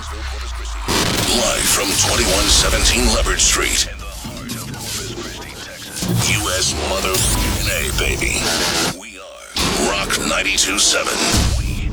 Live from 2117 Leopard Street. U.S. Mother A, baby. We are Rock 92.7.